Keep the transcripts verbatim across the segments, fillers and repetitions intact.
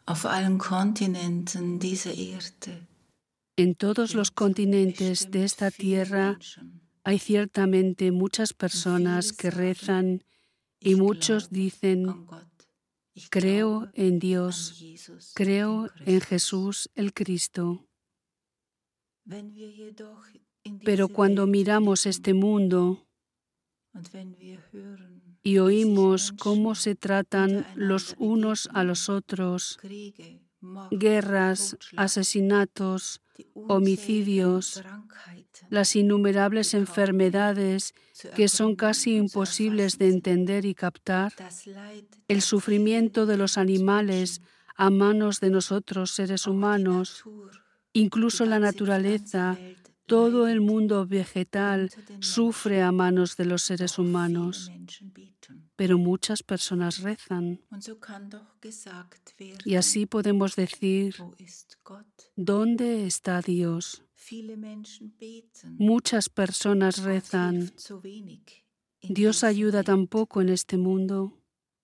Auf allen Kontinenten dieser Erde En todos los gibt continentes de bestimmt esta viele tierra Menschen. hay ciertamente muchas Und viele personas que sagen, rezan y ich muchos glaube dicen, an Gott, ich creo glaube en an Dios, Jesus, den creo en Christus. Jesús el Cristo. Wenn wir jedoch in Pero diese cuando Welt miramos blicken este mundo und wenn wir hören, y wie sich oímos cómo Menschen se tratan los untereinander unos a los begegnen, otros, Kriege, Mord, guerras, Totschlag, asesinatos, die unzähligen homicidios, Krankheiten, las die innumerables kaum mehr enfermedades zu que son ergründen casi und zu imposibles erfassen de sind, entender y captar, das Leid el der sufrimiento de Tiere los und animales Menschen, a manos de nosotros seres auch die humanos, Natur, die incluso la ganze naturaleza, Pflanzenwelt todo el leidet mundo vegetal unter den sufre a Menschen. manos de los seres Doch viele humanos, Menschen beten. pero muchas personas rezan. Und so kann doch gesagt Y así werden, podemos decir, wo ist Gott? ¿dónde está Dios? Viele Menschen beten. Muchas personas Gott rezan. hilft so wenig in Dios dieser ayuda tan Welt. poco en este mundo.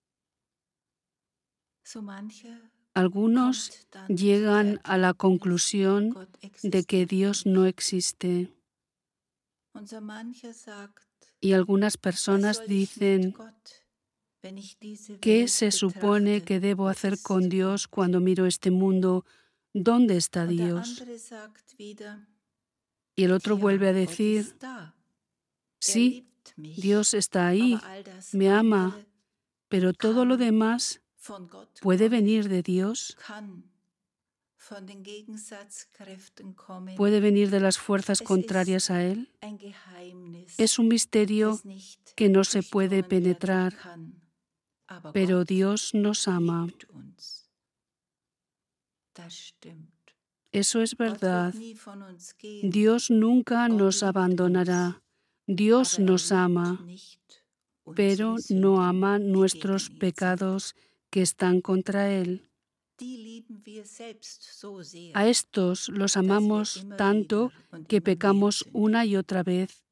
So mancher Algunos kommt dann zu llegan der a la Erkenntnis, conclusión Gott de que existiert Dios nicht. no existe. Und so mancher sagt, Y algunas was personas soll ich mit dicen, Gott, wenn ich diese ¿qué Welt se supone betrachte? que debo Wo hacer ist con Dios Gott? cuando miro este mundo? ¿Dónde está Und der Dios? andere sagt wieder, Y el otro vuelve ja, a Gott decir, ist da. Er sí, liebt mich. Dios está Aber ahí, all das me ama, andere pero todo lo kann demás von Gott puede kommen, venir de Dios, kann von den Gegensatzkräften kommen. puede venir de las fuerzas Es contrarias ist a Él. ein Geheimnis, Es un misterio das nicht que no se puede durchdrungen werden penetrar, kann. Aber pero Gott Dios nos ama. liebt uns. Das stimmt. Eso es Gott verdad. wird nie von uns gehen. Dios nunca Gott nos liebt abandonará. Dios aber er nos liebt ama, nicht pero unsere no Sünden, ama die nuestros gegen ihn pecados que están contra Él. sind. Die lieben wir selbst so sehr, A estos los dass wir amamos immer tanto wieder und que immer mehr pecamos sündigen. una y otra vez